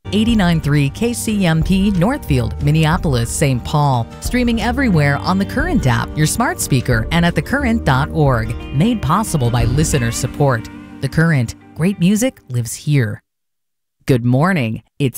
89.3 KCMP Northfield, Minneapolis, St. Paul. Streaming everywhere on the Current app, your smart speaker, and at thecurrent.org. Made possible by listener support. The Current. Great music lives here. Good morning. It's